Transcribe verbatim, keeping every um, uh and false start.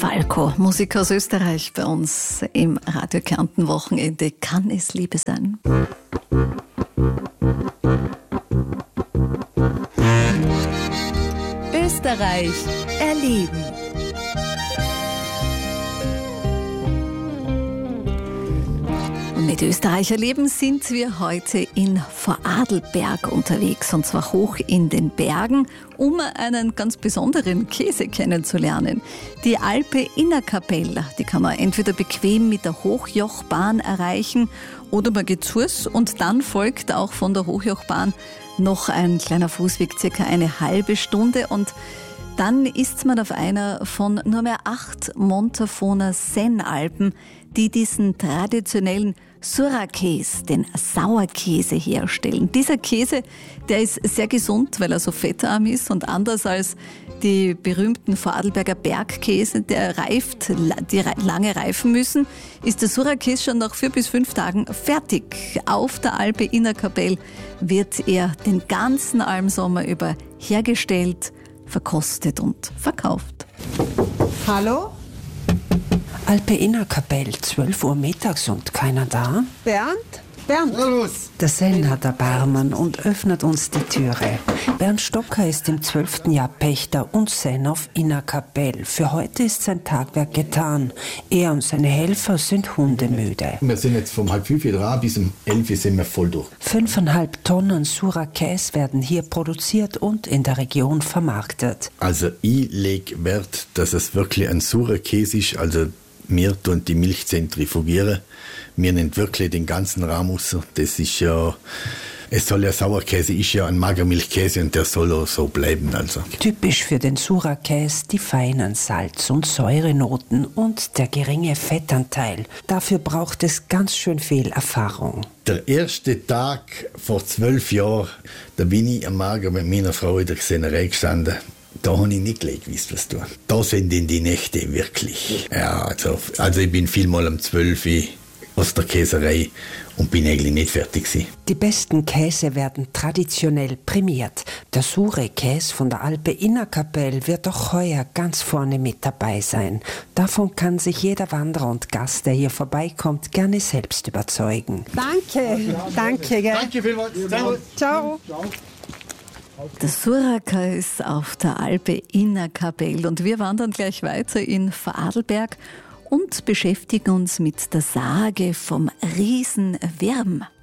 Falco, Musik aus Österreich bei uns im Radio Kärnten Wochenende. Kann es Liebe sein? Österreich erleben. Und mit Österreich erleben sind wir heute in Vorarlberg unterwegs, und zwar hoch in den Bergen, um einen ganz besonderen Käse kennenzulernen. Die Alpe Innerkapelle, die kann man entweder bequem mit der Hochjochbahn erreichen oder man geht zu Fuß, und dann folgt auch von der Hochjochbahn noch ein kleiner Fußweg, circa eine halbe Stunde, und dann ist man auf einer von nur mehr acht Montafoner Sennalpen, die diesen traditionellen Sura-Käse, den Sauerkäse, herstellen. Dieser Käse, der ist sehr gesund, weil er so fettarm ist, und anders als die berühmten Vorarlberger Bergkäse, der reift, die lange reifen müssen, ist der Sura-Käse schon nach vier bis fünf Tagen fertig. Auf der Alpe Innerkapelle wird er den ganzen Almsommer über hergestellt, verkostet und verkauft. Hallo? Alpe Innerkapelle, zwölf Uhr mittags und keiner da? Bernd? Bernd? Der Senn hat Erbarmen und öffnet uns die Türe. Bernd Stocker ist im zwölften Jahr Pächter und Senn auf Innerkapelle. Für heute ist sein Tagwerk getan. Er und seine Helfer sind hundemüde. Wir sind jetzt vom halb fünf dran, bis um elf sind wir voll durch. Fünfeinhalb Tonnen Sura-Käse werden hier produziert und in der Region vermarktet. Also ich lege Wert, dass es wirklich ein Sura-Käse ist. Also wir tun die Milch zentrifugieren. Wir nehmen wirklich den ganzen Rahm raus. Das ist ja, es soll ja Sauerkäse, ist ja ein Magermilchkäse, und der soll auch so bleiben. Also. Typisch für den Sura-Käse die feinen Salz- und Säurenoten und der geringe Fettanteil. Dafür braucht es ganz schön viel Erfahrung. Der erste Tag vor zwölf Jahren, da bin ich am Mager mit meiner Frau in der Sennerei gestanden. Da habe ich nicht gleich gewusst, was tun. Da sind denn die Nächte wirklich. Ja, also, also ich bin vielmal um zwölf Uhr aus der Käserei und bin eigentlich nicht fertig gewesen. Die besten Käse werden traditionell prämiert. Der Sura-Käse von der Alpe Innerkapelle wird auch heuer ganz vorne mit dabei sein. Davon kann sich jeder Wanderer und Gast, der hier vorbeikommt, gerne selbst überzeugen. Danke, danke. Gell? Danke vielmals. Ciao. Der Sura-Käse auf der Alpe Innerkapelle, und wir wandern gleich weiter in Vorarlberg und beschäftigen uns mit der Sage vom Riesenwirm.